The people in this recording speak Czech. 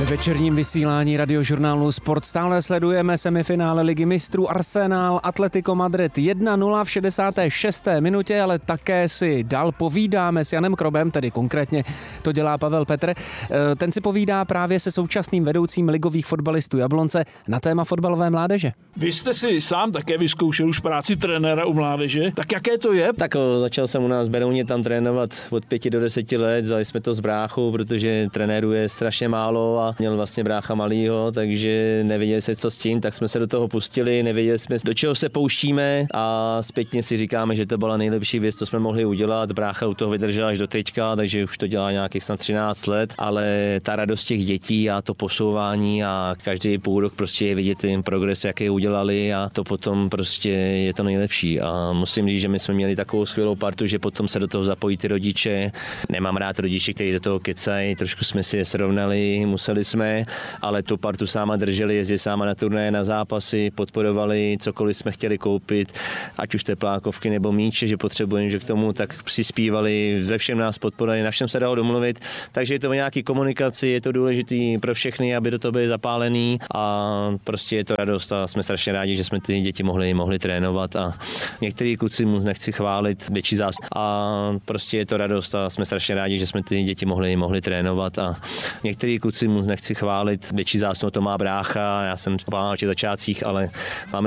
Ve večerním vysílání radiožurnálu Sport stále sledujeme semifinále Ligy mistrů Arsenal Atletico Madrid 1-0 v 66. minutě, ale také si dál povídáme s Janem Krobem, tedy konkrétně to dělá Pavel Petr. Ten si povídá právě se současným vedoucím ligových fotbalistů Jablonce na téma fotbalové mládeže. Vy jste si sám také vyzkoušel už práci trenéra u mládeže, tak jaké to je? Tak začal jsem u nás v Berouně tam trénovat od 5 do 10 let, vzali jsme to s bráchou, protože trenérů je strašně málo a měl vlastně brácha malýho, takže nevěděli jsme co s tím, tak jsme se do toho pustili, nevěděli jsme do čeho se pouštíme a zpětně si říkáme, že to byla nejlepší věc, co jsme mohli udělat. Brácha u toho vydržel až do teďka, takže už to dělá nějakých snad 13 let, ale ta radost těch dětí a to posouvání a každý půl rok prostě je vidět ten progres, jaký udělali a to potom prostě je to nejlepší. A musím říct, že my jsme měli takovou skvělou partu, že potom se do toho zapojí ty rodiče. Nemám rád rodiče, kteří do toho kecají, trošku jsme si je srovnali, museli jsme, ale tu partu sáma drželi, jezdili sáma na turnaje, na zápasy, podporovali cokoliv jsme chtěli koupit, ať už teplákovky nebo míče, že potřebujeme, že k tomu tak přispívali, ve všem nás podporovali, na všem se dalo domluvit, takže je to o nějaký komunikaci, je to důležitý pro všechny, aby do toho byli zapálení a prostě je to radost a jsme strašně rádi, že jsme ty děti mohli trénovat a některý kluci mu nechci chválit, větší zásluh a prostě je to radost a jsme strašně rádi, že jsme ty děti mohli trénovat a některý kluci mu nechci chválit, větší zásluh to má brácha, já jsem v začátcích, ale máme